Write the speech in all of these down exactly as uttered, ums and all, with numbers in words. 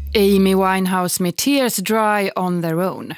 Amy Winehouse med Tears Dry on Their Own.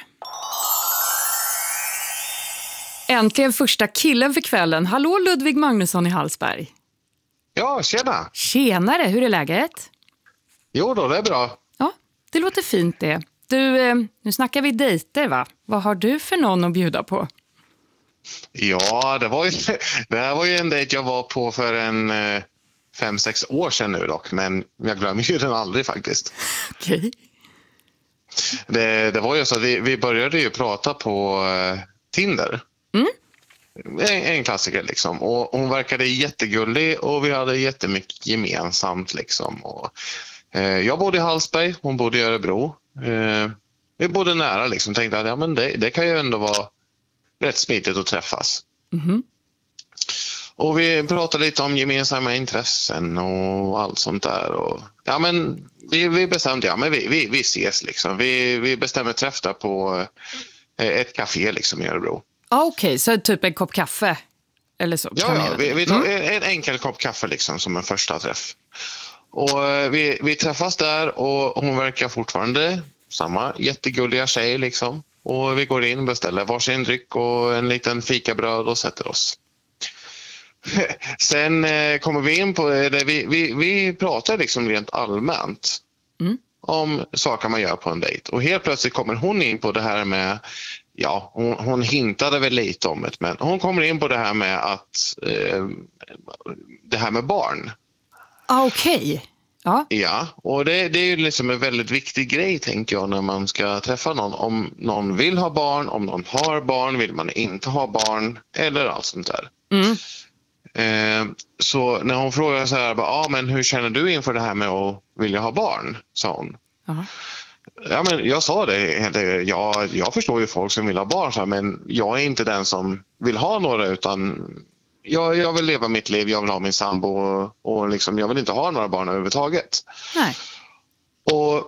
Äntligen första killen för kvällen. Hallå Ludvig Magnusson i Hallsberg. Ja, tjena. Tjenare, hur är läget? Jo då, det är bra. Ja, det låter fint det. Du, eh, nu snackar vi dejter va? Vad har du för någon att bjuda på? Ja, det var ju, det här var ju en dejt jag var på för en eh, fem, sex år sedan nu dock. Men jag glömmer ju den aldrig faktiskt. Okej. Okay. Det, det var ju så att vi, vi började ju prata på eh, Tinder. Mm. En, en klassiker liksom. Och hon verkade jättegullig och vi hade jättemycket gemensamt liksom. Och, eh, jag bodde i Hallsberg, hon bodde i Örebro. Eh, vi bodde nära liksom. Tänkte att ja, men det, det kan ju ändå vara rätt smidigt att träffas. Mm. Och vi pratade lite om gemensamma intressen och allt sånt där. Och, ja, men vi, vi bestämde, ja men vi, vi, vi ses liksom. Vi, vi bestämde träff där på eh, ett café liksom i Örebro. Ah, Okej, okay. Så typ en kopp kaffe? Eller så? Ja, ja vi, vi tar mm. en, en enkel kopp kaffe liksom som en första träff. Och eh, vi, vi träffas där och hon verkar fortfarande samma jättegulliga tjej liksom. Och vi går in, beställer varsin dryck och en liten fikabröd och sätter oss. Sen eh, kommer vi in på det. Vi, vi, vi pratar liksom rent allmänt mm. om saker man gör på en dejt. Och helt plötsligt kommer hon in på det här med, ja, hon, hon hintade väl lite om det, men hon kommer in på det här med att eh, det här med barn. Ah, Okej. Okay. Ja. Ja, och det, det är ju liksom en väldigt viktig grej tänker jag när man ska träffa någon. Om någon vill ha barn, om någon har barn, vill man inte ha barn eller allt sånt där. Mm. Eh, så när hon frågar så här, ah, men hur känner du inför det här med att vilja ha barn, sa hon. Uh-huh. Ja, men jag sa det, ja, jag förstår ju folk som vill ha barn, så här, men jag är inte den som vill ha några utan jag, jag vill leva mitt liv, jag vill ha min sambo och, och liksom, jag vill inte ha några barn överhuvudtaget. Nej. Och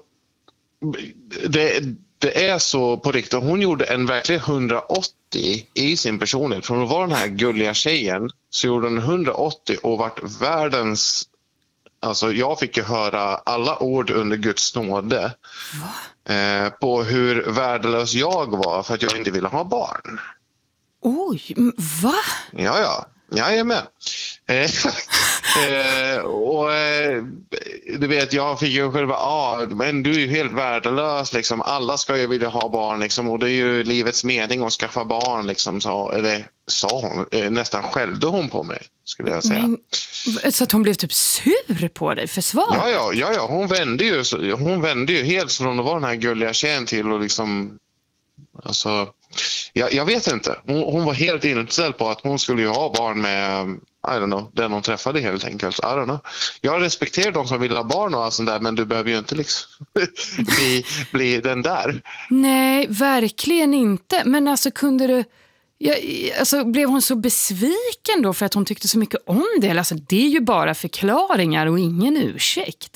det, det är så på riktigt, hon gjorde en verkligen hundraåttio i sin personlighet. Från att vara den här gulliga tjejen så gjorde hon hundraåttio och vart världens, alltså jag fick ju höra alla ord under Guds nåde eh, på hur värdelös jag var för att jag inte ville ha barn. Oj, va? Ja, ja. Jajamän. Eh, eh, och eh, du vet, jag fick ju själva, ah, men du är ju helt värdelös liksom. Alla ska ju vilja ha barn liksom, och det är ju livets mening att skaffa barn liksom, så, eller sa hon, eh, nästan skällde hon på mig, skulle jag säga. Men, så att hon blev typ sur på dig för svar? Ja, ja, ja, ja. Hon vände ju, hon vände ju helt från att vara den här gulliga tjejen till och liksom, alltså, jag, jag vet inte. Hon, hon var helt inställd på att hon skulle ju ha barn med, I don't know, den hon träffade helt enkelt. I don't know. Jag respekterar de som vill ha barn och allt sånt där, men du behöver ju inte liksom bli, bli den där. Nej, verkligen inte. Men alltså kunde du, ja, alltså, blev hon så besviken då för att hon tyckte så mycket om det? Alltså, det är ju bara förklaringar och ingen ursäkt.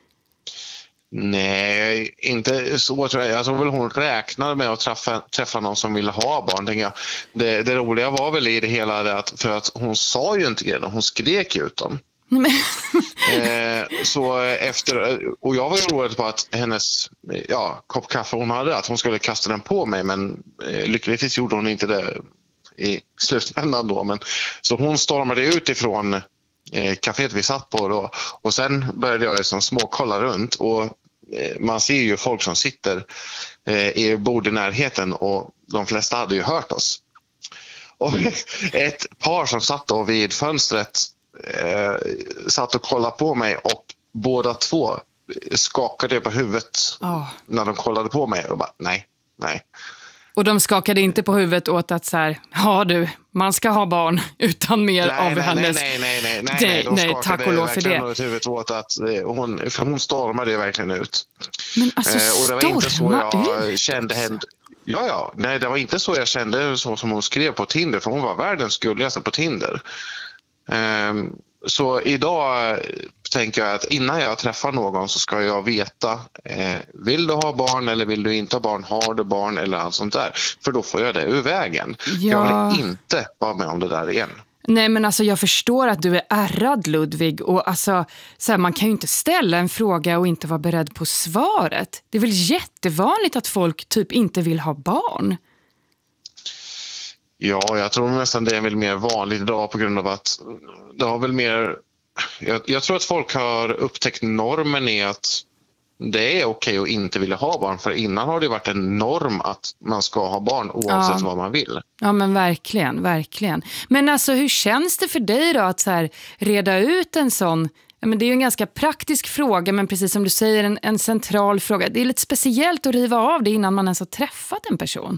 Nej, inte så tror jag. Jag tror väl hon räknade med att träffa, träffa någon som ville ha barn, tänker jag. Det, det roliga var väl i det hela det att, för att hon sa ju inte det, hon skrek ut dem. eh, så efter, och jag var ju rolig på att hennes ja, kopp kaffe hon hade, att hon skulle kasta den på mig, men eh, lyckligtvis gjorde hon inte det i slutändan då. Men, så hon stormade utifrån eh, kaféet vi satt på då, och sen började jag liksom småkolla runt och man ser ju folk som sitter eh, i bord i närheten och de flesta hade ju hört oss. Och ett par som satt då vid fönstret eh, satt och kollade på mig och båda två skakade på huvudet oh. när de kollade på mig och bara nej, nej. Och de skakade inte på huvudet åt att så här, ja du, man ska ha barn utan mer nej, av nej, hennes... Nej, nej, nej, nej, nej, de nej tack och lov för det. Åt huvudet åt att hon, hon stormade ju verkligen ut. Men alltså eh, och det var inte så jag ut. kände henne. Ja, ja, nej, det var inte så jag kände så som hon skrev på Tinder, för hon var världens gulligaste på Tinder. Um, så idag tänker jag att innan jag träffar någon så ska jag veta, eh, vill du ha barn eller vill du inte ha barn, har du barn eller allt sånt där, för då får jag det ur vägen. Ja. Jag vill inte vara med om det där igen. Nej, men alltså jag förstår att du är ärrad, Ludvig. Och alltså, så här, man kan ju inte ställa en fråga och inte vara beredd på svaret. Det är väl jättevanligt att folk typ inte vill ha barn? Ja, jag tror nästan det är väl mer vanligt idag på grund av att det har väl mer... Jag, jag tror att folk har upptäckt normen i att det är okej att inte vilja ha barn. För innan har det varit en norm att man ska ha barn oavsett Ja. vad man vill. Ja, men verkligen, verkligen. Men alltså, hur känns det för dig då att så här, reda ut en sån... Ja, men det är ju en ganska praktisk fråga, men precis som du säger, en, en central fråga. Det är lite speciellt att riva av det innan man ens har träffat en person.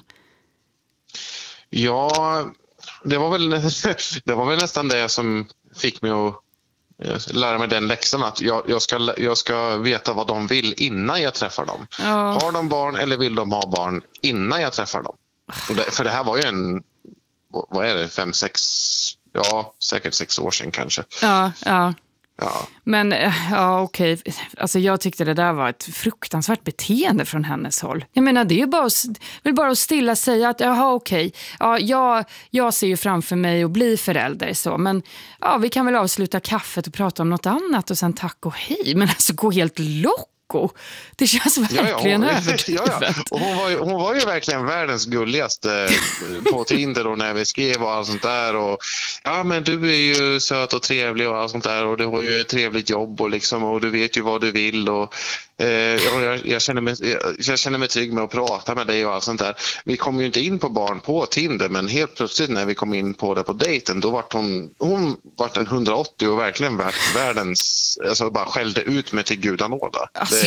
Ja, det var väl, det var väl nästan det som fick mig att lära mig den läxan att jag, jag, ska, jag ska veta vad de vill innan jag träffar dem. Ja. Har de barn eller vill de ha barn innan jag träffar dem? Och det, för det här var ju en, vad är det, fem, sex, ja säkert sex år sedan kanske. Ja, ja. Ja. Men ja, okej. Alltså jag tyckte det där var ett fruktansvärt beteende från hennes håll. Jag menar, det är ju bara att, väl bara att stilla säga att jaha, okej. Ja, jag, jag ser ju framför mig att bli förälder så. Men ja, vi kan väl avsluta kaffet och prata om något annat och sen tack och hej. Men alltså gå helt lock. Det känns verkligen ja, ja, överdrivet. Ja, ja. Och hon, var ju, hon var ju verkligen världens gulligaste på Tinder och när vi skrev och allt sånt där. Och, ja, men du är ju söt och trevlig och allt sånt där och du har ju ett trevligt jobb och, liksom, och du vet ju vad du vill. Och, eh, jag, jag, känner mig, jag, jag känner mig trygg med att prata med dig och allt sånt där. Vi kom ju inte in på barn på Tinder, men helt plötsligt när vi kom in på det på dejten, då vart hon, hon vart en hundraåttio och verkligen världens, alltså bara skällde ut mig till gudanåda. Alltså,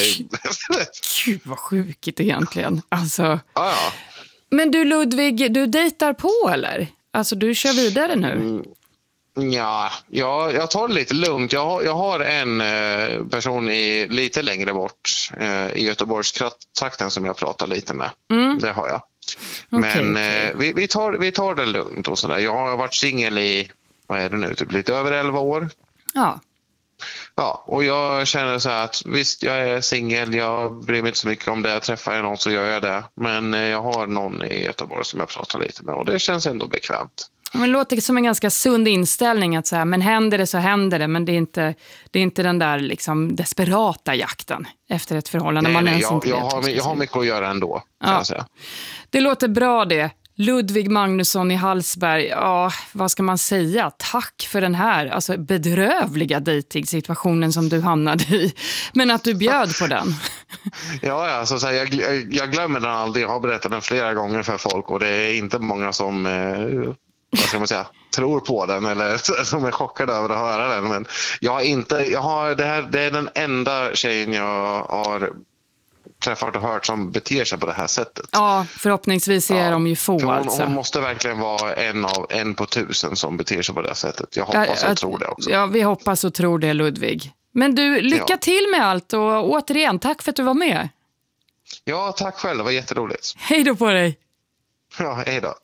gud vad sjukigt egentligen. Alltså. Ja, ja. Men du Ludvig, du dejtar på eller? Alltså du kör vidare nu? Mm. Ja, jag, jag tar det lite lugnt. Jag har, jag har en eh, person i, lite längre bort eh, i Göteborgstrakten som jag pratar lite med. Mm. Det har jag. Okay, Men okay. Eh, vi, vi, tar, vi tar det lugnt och sådär. Jag har varit singel i, vad är det nu, typ lite över elva år. Ja. Ja, och jag känner så här att visst, jag är singel, jag bryr mig inte så mycket om det, jag träffar någon så gör jag det. Men jag har någon i Göteborg som jag pratar lite med och det känns ändå bekvämt. Men det låter som en ganska sund inställning att så här, men händer det så händer det, men det är inte, det är inte den där liksom desperata jakten efter ett förhållande. Nej, man nej, ens jag, inte jag, vet har, jag har mycket att göra ändå, kan ja. jag säga. Det låter bra det. Ludvig Magnusson i Hallsberg, ja, vad ska man säga? Tack för den här alltså, bedrövliga dejtingsituationen som du hamnade i. Men att du bjöd på den. Ja, ja så, så här, jag, jag glömmer den aldrig. Jag har berättat den flera gånger för folk och det är inte många som eh, vad ska man säga, tror på den eller som är chockade över att höra den. Men jag har inte, jag har, det, här, det är den enda tjejen jag har träffat och hört som beter sig på det här sättet. Ja, förhoppningsvis är ja. de ju få hon, alltså. Hon måste verkligen vara en av en på tusen som beter sig på det här sättet. Jag hoppas ja, och tror det också. Ja, vi hoppas och tror det, Ludvig. Men du, lycka ja. till med allt och återigen, tack för att du var med. Ja, tack själv. Det var jätteroligt. Hej då på dig. Ja, hej då.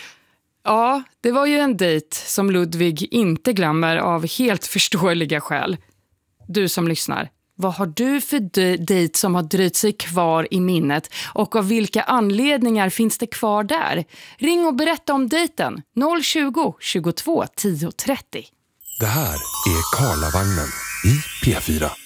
Ja, det var ju en dejt som Ludvig inte glömmer av helt förståeliga skäl. Du som lyssnar, vad har du för dejt som har dröjt sig kvar i minnet och av vilka anledningar finns det kvar där? Ring och berätta om dejten noll tjugo, tjugotvå, tio trettio. Det här är Karlavagnen i P fyra.